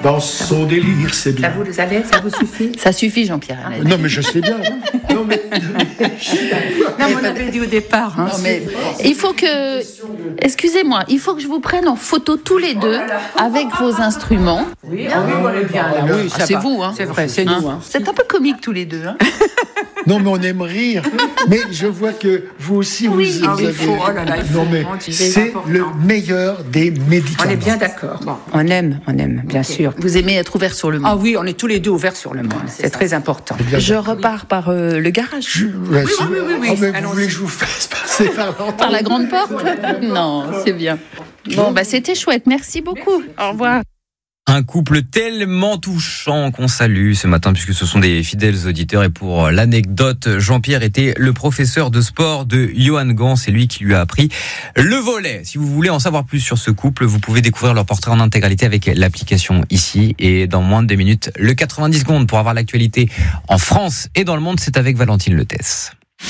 dans son délire, c'est bien. Ça vous suffit? Ça suffit, Jean-Pierre. Non, mais je sais bien. Non, mais on avait dit au départ. Non, mais il faut que... Excusez-moi, il faut que je vous prenne en photo tous les deux avec vos instruments. Oui, on est bien là. Oui, ça c'est va. vous, hein. C'est vrai, c'est nous. Hein. C'est un peu comique tous les deux. Hein. non, mais on aime rire. Mais je vois que vous aussi, vous avez... Non, mais c'est le meilleur des médicaments. On est bien d'accord. Bon, on aime, bien sûr. Vous aimez être ouvert sur le monde. Ah oui, on est tous les deux ouverts sur le monde. C'est très important. Je repars par le garage. Oui. Oh, mais vous voulez que je vous fasse passer par l'entrée? Par la grande porte? Non, c'est bien. Bon, c'était chouette. Merci beaucoup. Au revoir. Un couple tellement touchant qu'on salue ce matin puisque ce sont des fidèles auditeurs et pour l'anecdote, Jean-Pierre était le professeur de sport de Johan Gans, c'est lui qui lui a appris le volley. Si vous voulez en savoir plus sur ce couple, vous pouvez découvrir leur portrait en intégralité avec l'application ici et dans moins de 2 minutes, le 90 secondes pour avoir l'actualité en France et dans le monde, c'est avec Valentine Letès.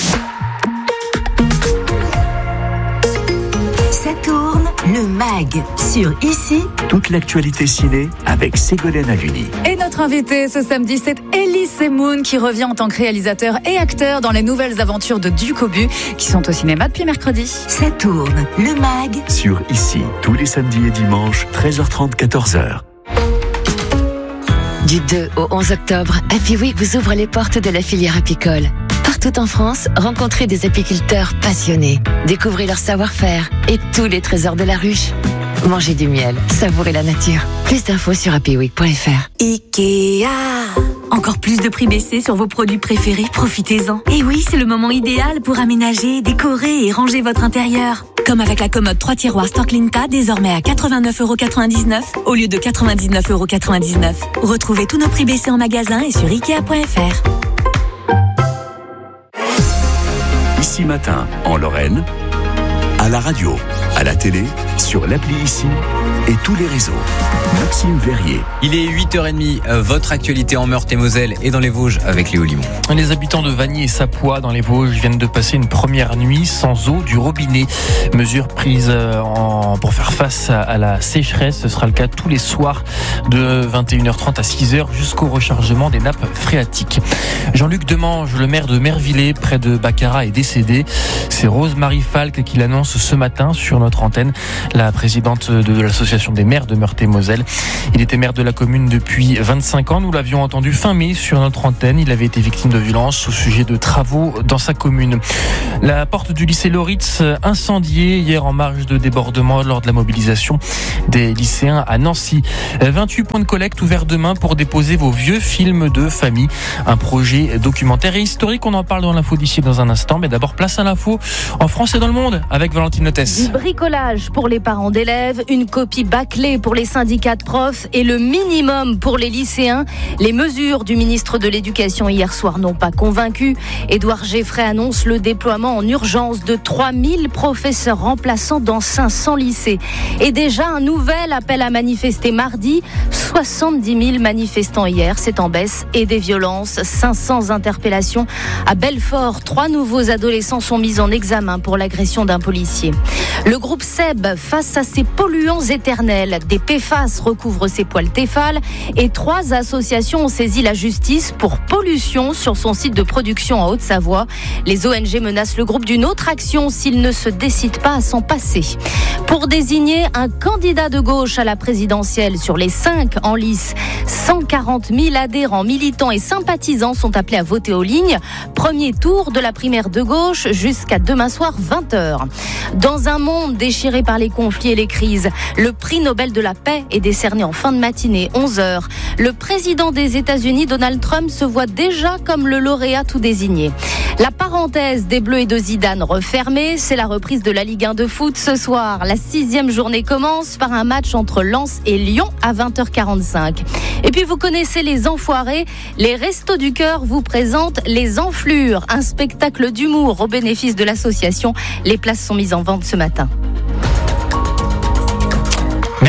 Le MAG sur Ici. Toute l'actualité ciné avec Ségolène Haluni. Et notre invité ce samedi, c'est Elie Semoun qui revient en tant que réalisateur et acteur dans les nouvelles aventures de Duc Aubu qui sont au cinéma depuis mercredi. Ça tourne. Le MAG sur Ici. Tous les samedis et dimanches, 13h30, 14h. Du 2 au 11 octobre, Happy Week vous ouvre les portes de la filière apicole. Partout en France, rencontrez des apiculteurs passionnés. Découvrez leur savoir-faire et tous les trésors de la ruche. Mangez du miel, savourez la nature. Plus d'infos sur happyweek.fr. Ikea. Encore plus de prix baissés sur vos produits préférés, profitez-en. Et oui, c'est le moment idéal pour aménager, décorer et ranger votre intérieur. Comme avec la commode 3 tiroirs Storklinta, désormais à 89,99€ au lieu de 99,99€. Retrouvez tous nos prix baissés en magasin et sur Ikea.fr. Ici matin, en Lorraine, à la radio, à la télé, sur l'appli Ici et tous les réseaux. Maxime Verrier. Il est 8h30, votre actualité en Meurthe-et-Moselle et dans les Vosges avec Léo Limon. Les habitants de Vagny et Sapois dans les Vosges viennent de passer une première nuit sans eau du robinet. Mesure prise pour faire face à la sécheresse. Ce sera le cas tous les soirs de 21h30 à 6h jusqu'au rechargement des nappes phréatiques. Jean-Luc Demange, le maire de Mervillers, près de Baccarat, est décédé. C'est Rose-Marie Falk qui l'annonce ce matin sur notre antenne, la présidente de l'association des maires de Meurthe-et-Moselle. Il était maire de la commune depuis 25 ans. Nous l'avions entendu fin mai sur notre antenne. Il avait été victime de violences au sujet de travaux dans sa commune. La porte du lycée Loritz incendiée hier en marge de débordement lors de la mobilisation des lycéens à Nancy. 28 points de collecte ouverts demain pour déposer vos vieux films de famille. Un projet documentaire et historique. On en parle dans l'info d'ici dans un instant. Mais d'abord, place à l'info en France et dans le monde avec Valentine Letès. Du bricolage pour les parents d'élèves, une copie bâclée pour les syndicats de profs et le minimum pour les lycéens. Les mesures du ministre de l'Éducation hier soir n'ont pas convaincu. Édouard Geffray annonce le déploiement en urgence de 3000 professeurs remplaçants dans 500 lycées. Et déjà un nouvel appel à manifester mardi. 70 000 manifestants hier, c'est en baisse. Et des violences, 500 interpellations. À Belfort, 3 nouveaux adolescents sont mis en examen pour l'agression d'un policier. Le groupe Seb, face à ces polluants éternels, des PFAS recouvrent ses poils Tefal et 3 associations ont saisi la justice pour pollution sur son site de production en Haute-Savoie. Les ONG menacent le groupe d'une autre action s'il ne se décide pas à s'en passer. Pour désigner un candidat de gauche à la présidentielle sur les 5 en lice, 140 000 adhérents, militants et sympathisants sont appelés à voter aux lignes. Premier tour de la primaire de gauche jusqu'à demain soir 20h. Dans un monde déchiré par les conflits et les crises, le prix Nobel de la paix est décerné en fin de matinée, 11h. Le président des États-Unis, Donald Trump, se voit déjà comme le lauréat tout désigné. La parenthèse des Bleus et de Zidane refermée, c'est la reprise de la Ligue 1 de foot ce soir. La 6e journée commence par un match entre Lens et Lyon à 20h45. Et puis vous connaissez les Enfoirés, les Restos du Cœur vous présentent les Enflures, un spectacle d'humour au bénéfice de l'association. Les places sont mises en vente ce matin. Merci.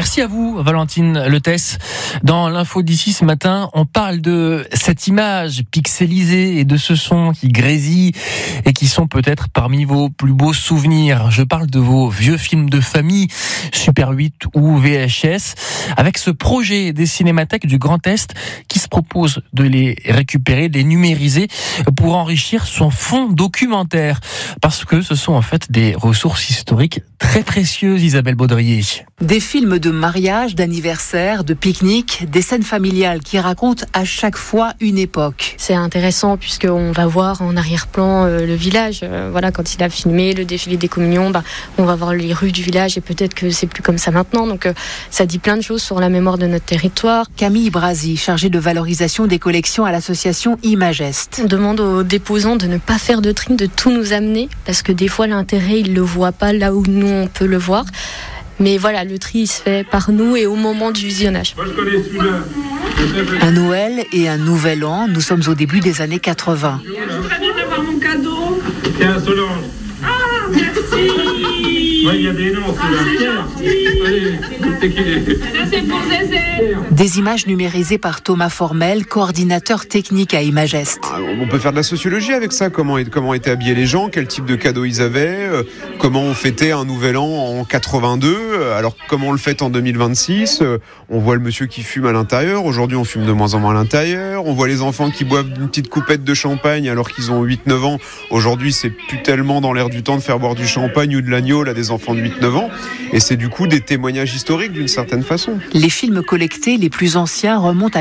Merci à vous, Valentine Letès. Dans l'info d'ici ce matin, on parle de cette image pixelisée et de ce son qui grésille et qui sont peut-être parmi vos plus beaux souvenirs. Je parle de vos vieux films de famille, Super 8 ou VHS, avec ce projet des cinémathèques du Grand Est qui se propose de les récupérer, de les numériser pour enrichir son fonds documentaire. Parce que ce sont en fait des ressources historiques très précieuses, Isabelle Baudrier. Des films de mariage, d'anniversaire, de pique-nique, des scènes familiales qui racontent à chaque fois une époque. C'est intéressant puisqu'on va voir en arrière-plan le village. Voilà, quand il a filmé le défilé des communions, on va voir les rues du village et peut-être que c'est plus comme ça maintenant. Donc ça dit plein de choses sur la mémoire de notre territoire. Camille Brasi, chargée de valorisation des collections à l'association Imagest. On demande aux déposants de ne pas faire de tri, de tout nous amener parce que des fois l'intérêt ils le voient pas là où nous on peut le voir. Mais voilà, le tri il se fait par nous et au moment du visionnage. Moi, je connais celui-là. Un Noël et un Nouvel An, nous sommes au début des années 80. Je suis très bien d'avoir mon cadeau. Tiens, Solange. Ah, merci. Ouais, il y a des noms, celui-là. Allez, c'est qu'il est. Ça, c'est pour Zézé. Des images numérisées par Thomas Formel, coordinateur technique à Imagest. On peut faire de la sociologie avec ça, comment étaient habillés les gens, quel type de cadeaux ils avaient, comment on fêtait un nouvel an en 82, alors comment on le fête en 2026, on voit le monsieur qui fume à l'intérieur, aujourd'hui on fume de moins en moins à l'intérieur, on voit les enfants qui boivent une petite coupette de champagne alors qu'ils ont 8-9 ans, aujourd'hui c'est plus tellement dans l'air du temps de faire boire du champagne ou de l'agneau à des enfants de 8-9 ans, et c'est du coup des témoignages historiques d'une certaine façon. Les films collectés les plus anciens remontent à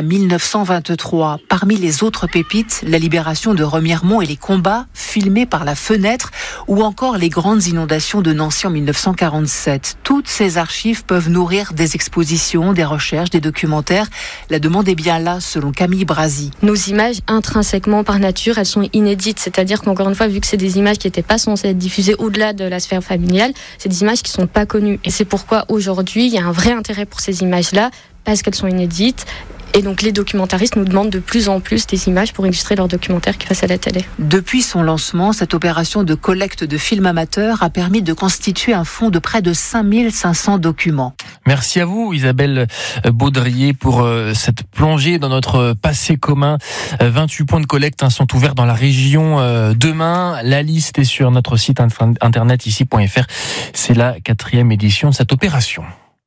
1923. Parmi les autres pépites, la libération de Remiremont et les combats filmés par la fenêtre ou encore les grandes inondations de Nancy en 1947. Toutes ces archives peuvent nourrir des expositions, des recherches, des documentaires. La demande est bien là, selon Camille Brasi. Nos images, intrinsèquement par nature, elles sont inédites. C'est-à-dire qu'encore une fois, vu que c'est des images qui n'étaient pas censées être diffusées au-delà de la sphère familiale, c'est des images qui ne sont pas connues. Et c'est pourquoi aujourd'hui, il y a un vrai intérêt pour ces images-là, parce qu'elles sont inédites. Et donc les documentaristes nous demandent de plus en plus des images pour illustrer leurs documentaires qui passent à la télé. Depuis son lancement, cette opération de collecte de films amateurs a permis de constituer un fonds de près de 5500 documents. Merci à vous Isabelle Baudrier pour cette plongée dans notre passé commun. 28 points de collecte sont ouverts dans la région demain. La liste est sur notre site internet ici.fr. C'est la 4e édition de cette opération.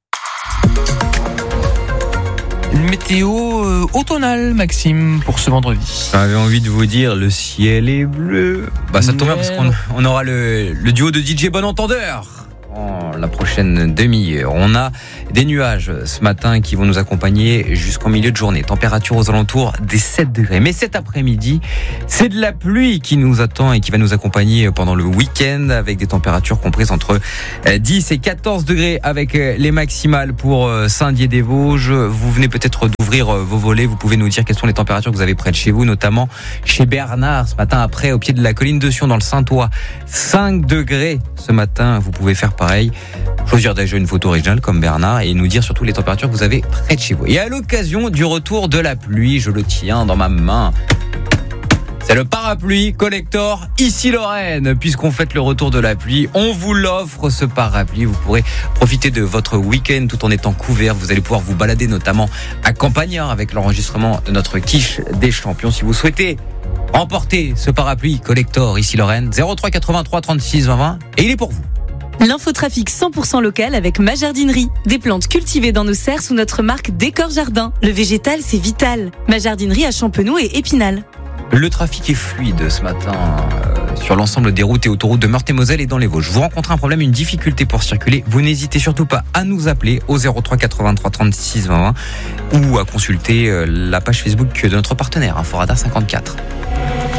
Une météo automnale, Maxime, pour ce vendredi. J'avais envie de vous dire, le ciel est bleu. Ça tombe bien parce qu'on aura le duo de DJ Bon Entendeur. La prochaine demi-heure. On a des nuages ce matin qui vont nous accompagner jusqu'en milieu de journée. Température aux alentours des 7 degrés. Mais cet après-midi, c'est de la pluie qui nous attend et qui va nous accompagner pendant le week-end avec des températures comprises entre 10 et 14 degrés avec les maximales pour Saint-Dié-des-Vosges. Vous venez peut-être d'ouvrir vos volets. Vous pouvez nous dire quelles sont les températures que vous avez près de chez vous, notamment chez Bernard ce matin après au pied de la colline de Sion dans le Saintois. 5 degrés ce matin. Vous pouvez faire pareil. Choisir déjà une photo originale comme Bernard et nous dire surtout les températures que vous avez près de chez vous. Et à l'occasion du retour de la pluie, je le tiens dans ma main. C'est le parapluie collector ici Lorraine. Puisqu'on fête le retour de la pluie, on vous l'offre ce parapluie. Vous pourrez profiter de votre week-end tout en étant couvert. Vous allez pouvoir vous balader notamment à Campagnard avec l'enregistrement de notre quiche des champions. Si vous souhaitez remporter ce parapluie collector ici Lorraine, 03 83 36 20 20 et il est pour vous. L'infotrafic 100% local avec Ma Jardinerie. Des plantes cultivées dans nos serres sous notre marque Décor Jardin. Le végétal, c'est vital. Ma Jardinerie à Champenoux et Épinal. Le trafic est fluide ce matin sur l'ensemble des routes et autoroutes de Meurthe-et-Moselle et dans les Vosges. Vous rencontrez un problème, une difficulté pour circuler, vous n'hésitez surtout pas à nous appeler au 03 83 36 20 20 ou à consulter la page Facebook de notre partenaire, Inforadar 54.